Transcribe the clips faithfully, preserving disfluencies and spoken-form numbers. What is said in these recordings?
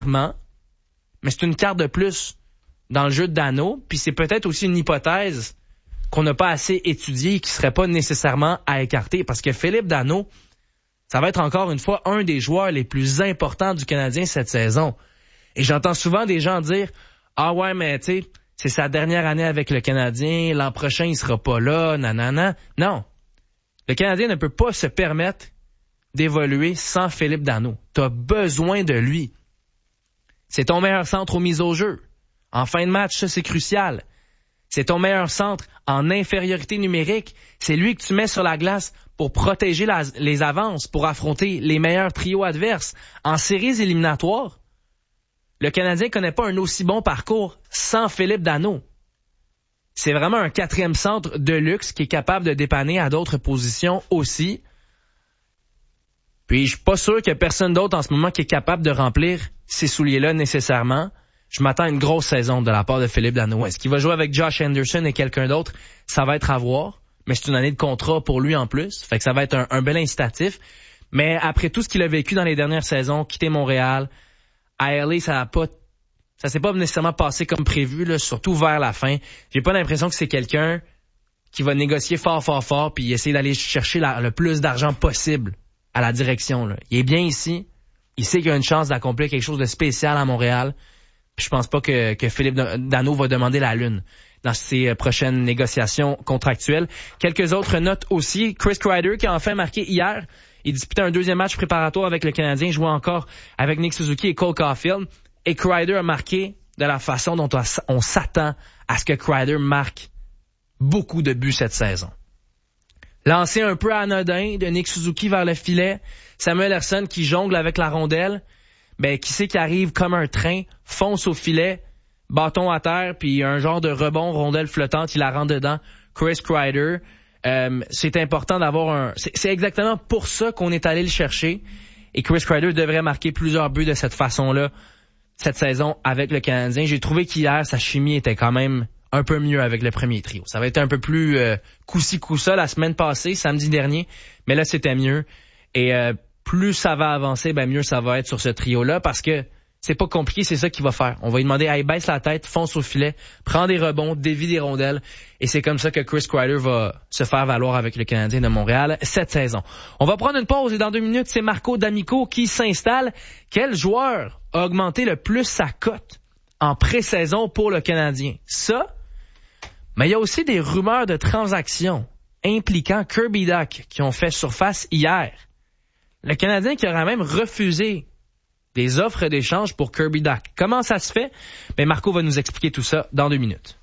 mais c'est une carte de plus dans le jeu de Danault, puis c'est peut-être aussi une hypothèse qu'on n'a pas assez étudiée et qui serait pas nécessairement à écarter, parce que Philippe Danault, ça va être encore une fois un des joueurs les plus importants du Canadien cette saison. Et j'entends souvent des gens dire « Ah ouais, mais tu sais, c'est sa dernière année avec le Canadien, l'an prochain il sera pas là, nanana. » Non. Le Canadien ne peut pas se permettre d'évoluer sans Philippe Danault. T'as besoin de lui. C'est ton meilleur centre aux mises au jeu. En fin de match, ça, c'est crucial. C'est ton meilleur centre en infériorité numérique. C'est lui que tu mets sur la glace pour protéger la, les avances, pour affronter les meilleurs trios adverses. En séries éliminatoires, le Canadien connaît pas un aussi bon parcours sans Philippe Danault. C'est vraiment un quatrième centre de luxe qui est capable de dépanner à d'autres positions aussi. Puis je suis pas sûr qu'il y a personne d'autre en ce moment qui est capable de remplir ces souliers-là nécessairement. Je m'attends à une grosse saison de la part de Philippe Danault. Est-ce qu'il va jouer avec Josh Anderson et quelqu'un d'autre? Ça va être à voir. Mais c'est une année de contrat pour lui en plus. Fait que ça va être un, un bel incitatif. Mais après tout ce qu'il a vécu dans les dernières saisons, quitter Montréal, à L A, ça a pas, ça s'est pas nécessairement passé comme prévu, là, surtout vers la fin. J'ai pas l'impression que c'est quelqu'un qui va négocier fort, fort, fort puis essayer d'aller chercher la, le plus d'argent possible à la direction, là. Il est bien ici. Il sait qu'il a une chance d'accomplir quelque chose de spécial à Montréal. Puis je pense pas que, que Philippe Danault va demander la lune dans ses prochaines négociations contractuelles. Quelques autres notes aussi. Chris Kreider qui a enfin marqué hier. Il disputait un deuxième match préparatoire avec le Canadien. Il jouait encore avec Nick Suzuki et Cole Caulfield. Et Kreider a marqué de la façon dont on s'attend à ce que Kreider marque beaucoup de buts cette saison. Lancé un peu anodin de Nick Suzuki vers le filet. Samuel Ersson qui jongle avec la rondelle. Ben, qui sait qui arrive comme un train, fonce au filet, bâton à terre, puis un genre de rebond, rondelle flottante, il la rentre dedans. Chris Kreider. Euh, c'est important d'avoir un... C'est, c'est exactement pour ça qu'on est allé le chercher. Et Chris Kreider devrait marquer plusieurs buts de cette façon-là cette saison avec le Canadien. J'ai trouvé qu'hier, sa chimie était quand même un peu mieux avec le premier trio. Ça avait été un peu plus euh, coup-ci, coup-ça la semaine passée, samedi dernier, mais là, c'était mieux. Et euh, plus ça va avancer, ben mieux ça va être sur ce trio-là, parce que c'est pas compliqué, c'est ça qu'il va faire. On va lui demander, hey, baisse la tête, fonce au filet, prends des rebonds, dévie des rondelles, et c'est comme ça que Chris Kreider va se faire valoir avec le Canadien de Montréal cette saison. On va prendre une pause et dans deux minutes, c'est Marco D'Amico qui s'installe. Quel joueur a augmenté le plus sa cote en pré-saison pour le Canadien? Ça, mais il y a aussi des rumeurs de transactions impliquant Kirby Dach qui ont fait surface hier. Le Canadien qui aurait même refusé des offres d'échange pour Kirby Dach. Comment ça se fait? Ben Marco va nous expliquer tout ça dans deux minutes.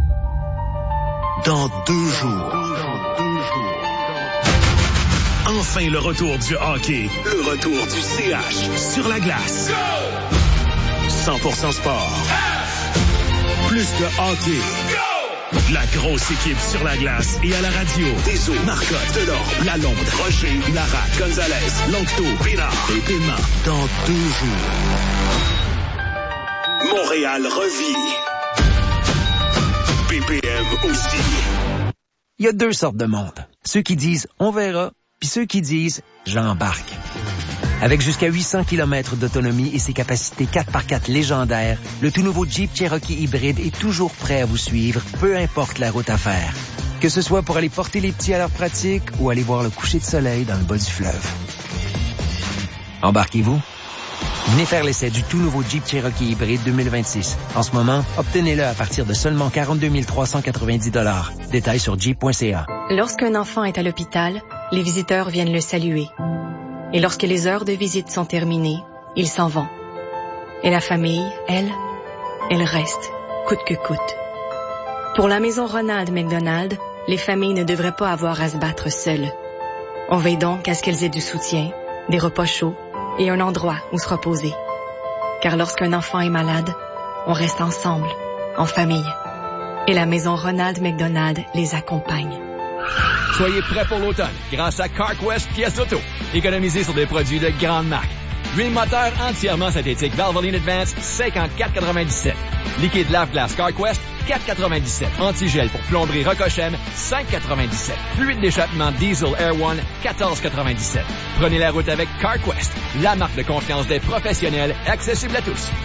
Dans deux jours. Dans deux jours. Enfin le retour du hockey. Le retour du C H sur la glace. Go! cent pour cent sport. Plus de hockey. Go! La grosse équipe sur la glace et à la radio. Deso, Marcotte, Delorme, Lalonde, Rocher, Lara, Gonzalez, Longto, Pinard et Paiement. Dans deux jours. Montréal revit. B P M aussi. Il y a deux sortes de monde. Ceux qui disent « on verra », puis ceux qui disent « j'embarque ». Avec jusqu'à huit cents kilomètres d'autonomie et ses capacités quatre par quatre légendaires, le tout nouveau Jeep Cherokee hybride est toujours prêt à vous suivre, peu importe la route à faire. Que ce soit pour aller porter les petits à leur pratique ou aller voir le coucher de soleil dans le bas du fleuve. Embarquez-vous? Venez faire l'essai du tout nouveau Jeep Cherokee hybride deux mille vingt-six. En ce moment, obtenez-le à partir de seulement quarante-deux mille trois cent quatre-vingt-dix dollars. Détails sur jeep point c a. Lorsqu'un enfant est à l'hôpital, les visiteurs viennent le saluer. Et lorsque les heures de visite sont terminées, ils s'en vont. Et la famille, elle, elle reste, coûte que coûte. Pour la maison Ronald McDonald, les familles ne devraient pas avoir à se battre seules. On veille donc à ce qu'elles aient du soutien, des repas chauds et un endroit où se reposer. Car lorsqu'un enfant est malade, on reste ensemble, en famille. Et la maison Ronald McDonald les accompagne. Soyez prêts pour l'automne grâce à CarQuest Pièces Auto. Économisez sur des produits de grande marque. Huile moteur entièrement synthétique Valvoline Advance, cinquante-quatre quatre-vingt-dix-sept. Liquide lave-glace CarQuest, quatre quatre-vingt-dix-sept. Antigel pour plomberie Rocochem, cinq quatre-vingt-dix-sept. Fluide d'échappement Diesel Air One, quatorze quatre-vingt-dix-sept. Prenez la route avec CarQuest, la marque de confiance des professionnels, accessible à tous.